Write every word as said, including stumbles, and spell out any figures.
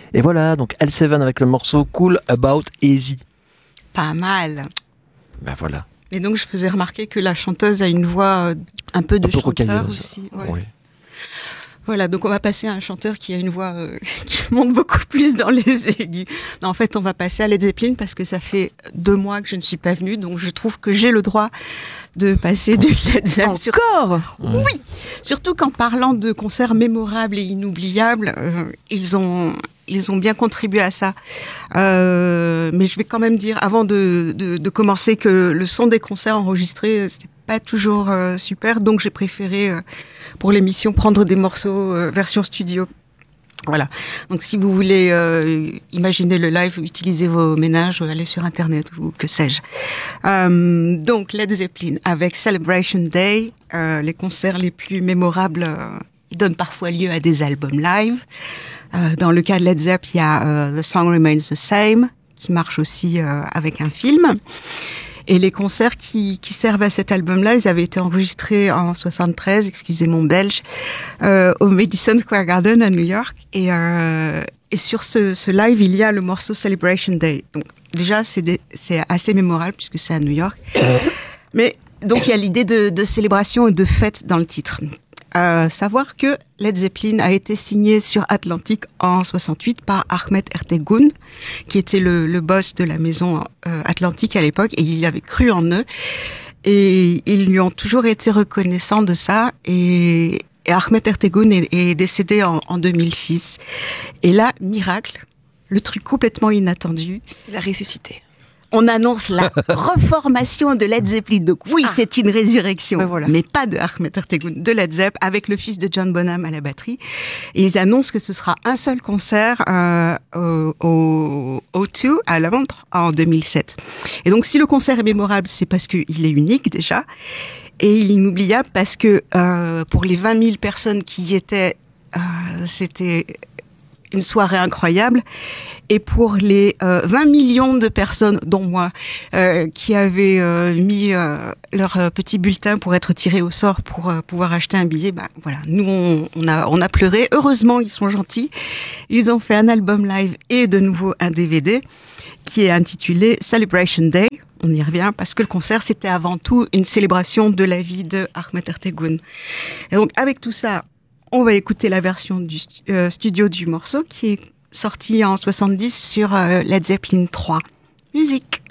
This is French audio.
Et voilà, donc L sept avec le morceau Cool About Easy. Pas mal. Ben voilà. Et donc je faisais remarquer que la chanteuse a une voix un peu de un peu chanteur aussi. Ouais. Oui. Voilà, donc on va passer à un chanteur qui a une voix euh, qui monte beaucoup plus dans les aigus. Non, en fait, on va passer à Led Zeppelin parce que ça fait deux mois que je ne suis pas venue, donc je trouve que j'ai le droit de passer du Led Zeppelin. Encore ? Oui, surtout qu'en parlant de concerts mémorables et inoubliables, euh, ils ont ils ont bien contribué à ça. Euh, mais je vais quand même dire, avant de, de, de commencer, que le son des concerts enregistrés, c'est pas toujours euh, super, donc j'ai préféré euh, pour l'émission prendre des morceaux euh, version studio. Voilà. Donc si vous voulez euh, imaginer le live, utilisez vos ménages, allez sur internet ou que sais-je. Euh, donc Led Zeppelin avec Celebration Day, euh, les concerts les plus mémorables, euh, ils donnent parfois lieu à des albums live. Euh, dans le cas de Led Zeppelin, il y a euh, The Song Remains the Same, qui marche aussi euh, avec un film. Et les concerts qui, qui servent à cet album-là, ils avaient été enregistrés en soixante-treize, excusez mon belge, euh, au Madison Square Garden à New York. Et, euh, et sur ce, ce live, il y a le morceau Celebration Day. Donc déjà, c'est, des, c'est assez mémorable puisque c'est à New York. Mais donc il y a l'idée de, de célébration et de fête dans le titre. Euh, savoir que Led Zeppelin a été signé sur Atlantic en soixante-huit par Ahmet Ertegun, qui était le, le boss de la maison euh, Atlantic à l'époque, et il avait cru en eux. Et ils lui ont toujours été reconnaissants de ça. Et, et Ahmet Ertegun est, est décédé en, en deux mille six. Et là, miracle, le truc complètement inattendu. Il a ressuscité. On annonce la reformation de Led Zeppelin. Donc oui, ah. c'est une résurrection, ben voilà. mais pas de Ahmet Ertegun, de Led Zepp, avec le fils de John Bonham à la batterie. Et ils annoncent que ce sera un seul concert euh, au, au O deux à Londres en deux mille sept. Et donc si le concert est mémorable, c'est parce qu'il est unique déjà, et il est inoubliable parce que euh, pour les vingt mille personnes qui y étaient, euh, c'était une soirée incroyable. Et pour les euh, vingt millions de personnes, dont moi, euh, qui avaient euh, mis euh, leur euh, petit bulletin pour être tirés au sort pour euh, pouvoir acheter un billet, bah voilà, nous on, on a on a pleuré. Heureusement, ils sont gentils. Ils ont fait un album live et de nouveau un D V D qui est intitulé Celebration Day. On y revient parce que le concert c'était avant tout une célébration de la vie de Ahmet Ertegun. Et donc avec tout ça, on va écouter la version du euh, studio du morceau qui est sorti en soixante-dix sur euh, Led Zeppelin trois. Musique.